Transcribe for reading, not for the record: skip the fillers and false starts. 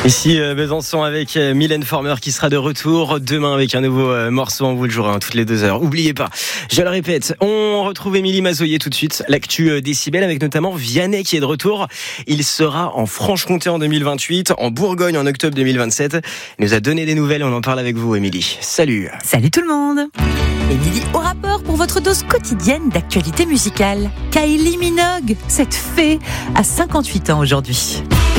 Ici Besançon avec Mylène Farmer qui sera de retour demain avec un nouveau morceau. On vous le jouera toutes les 2 heures. Oubliez pas, je le répète, on retrouve Émilie Mazoyer tout de suite. L'actu Décibel avec notamment Vianney qui est de retour. Il sera en Franche-Comté en 2028, en Bourgogne en octobre 2027. Il nous a donné des nouvelles, on en parle avec vous Émilie. Salut. Salut tout le monde. Émilie au rapport pour votre dose quotidienne d'actualité musicale. Kylie Minogue, cette fée, a 58 ans aujourd'hui.